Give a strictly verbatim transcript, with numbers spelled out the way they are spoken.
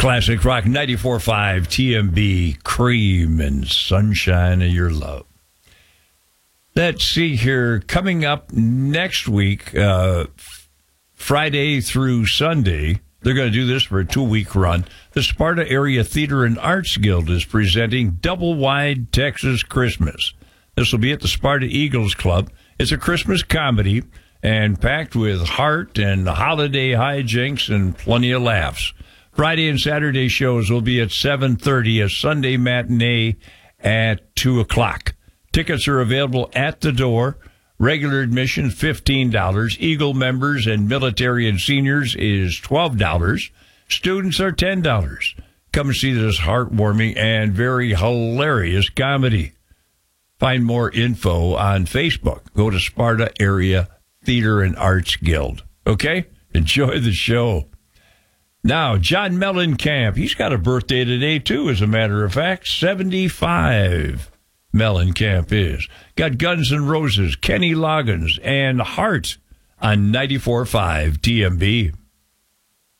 Classic Rock ninety-four point five T M B, Cream and Sunshine of Your Love. Let's see here. Coming up next week, uh, Friday through Sunday, they're going to do this for a two-week run. The Sparta Area Theater and Arts Guild is presenting Double Wide Texas Christmas. This will be at the Sparta Eagles Club. It's a Christmas comedy and packed with heart and holiday hijinks and plenty of laughs. Friday and Saturday shows will be at seven thirty, a Sunday matinee at two o'clock. Tickets are available at the door. Regular admission fifteen dollars. Eagle members and military and seniors is twelve dollars. Students are ten dollars. Come and see this heartwarming and very hilarious comedy. Find more info on Facebook. Go to Sparta Area Theater and Arts Guild. Okay? Enjoy the show. Now, John Mellencamp, he's got a birthday today, too, as a matter of fact. seventy-five, Mellencamp is. Got Guns N' Roses, Kenny Loggins, and Heart on ninety-four point five T M B.